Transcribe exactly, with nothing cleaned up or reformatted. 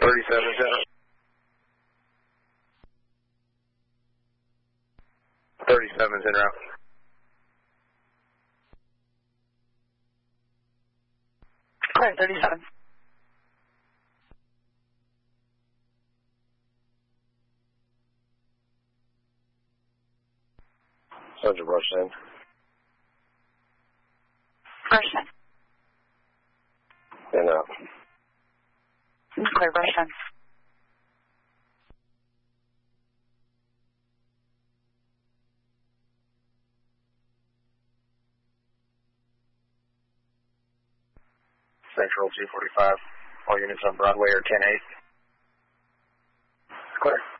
thirty-seven's in route. thirty-seven's en route. Clear, thirty-seven. Sergeant rush in. Rush in. In out. Clear, rush in. Central two forty-five. All units on Broadway are ten eight. Clear.